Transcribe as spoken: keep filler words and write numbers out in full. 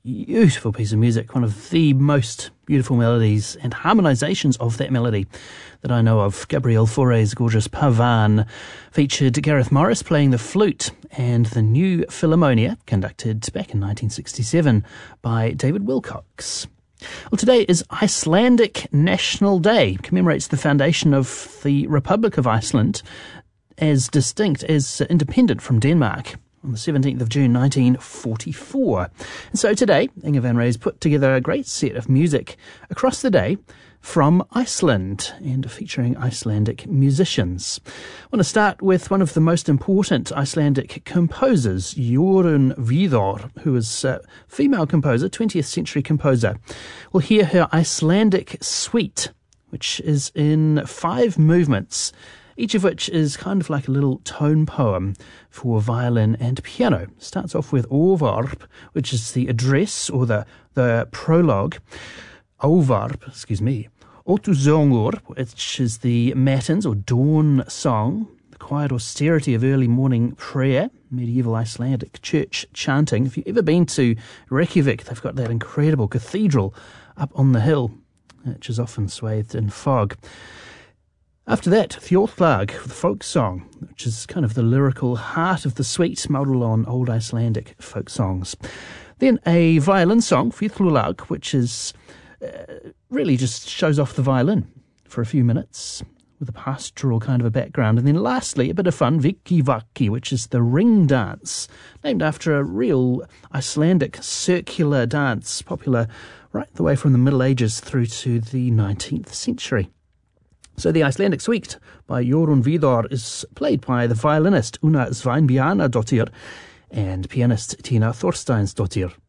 beautiful piece of music, one of the most beautiful melodies and harmonisations of that melody that I know of. Gabriel Fauré's gorgeous Pavane featured Gareth Morris playing the flute, and the New Philharmonia, conducted back in nineteen sixty-seven by David Wilcox. Well, today is Icelandic National Day, commemorates the foundation of the Republic of Iceland as distinct, as independent from Denmark on the seventeenth of June nineteen forty-four. And so today, Inge van Rey's put together a great set of music across the day from Iceland and featuring Icelandic musicians. I want to start with one of the most important Icelandic composers, Jorunn Vidar, who is a female composer, twentieth century composer. We'll hear her Icelandic Suite, which is in five movements, each of which is kind of like a little tone poem for violin and piano. Starts off with Óvarp, which is the address or the, the prologue. Óvarp, excuse me. Óttusöngur, which is the matins or dawn song, the quiet austerity of early morning prayer, medieval Icelandic church chanting. If you've ever been to Reykjavik, they've got that incredible cathedral up on the hill, which is often swathed in fog. After that, Þjóðlag, the folk song, which is kind of the lyrical heart of the suite, modelled on old Icelandic folk songs. Then a violin song, Fiðlulag, which is uh, really just shows off the violin for a few minutes with a pastoral kind of a background. And then lastly, a bit of fun, Vikivaki, which is the ring dance, named after a real Icelandic circular dance, popular right the way from the Middle Ages through to the nineteenth century. So the Icelandic Suite by Jorunn Vidar is played by the violinist Una Sveinbjarnardóttir and pianist Tina Thorsteinsdóttir.